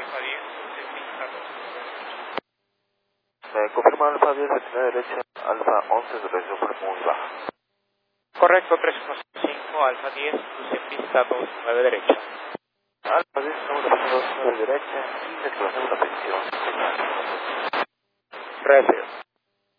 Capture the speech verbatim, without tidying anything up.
Alfa diez, cruce pista dos. Me confirma Alfa diez, retirada derecha, Alfa once, dirección por muy baja. Correcto, tres uno cinco, Alfa diez, cruce pista dos, nueve derecha. Alfa diez, número dos, nueve derecha, y declaración de la petición. Gracias.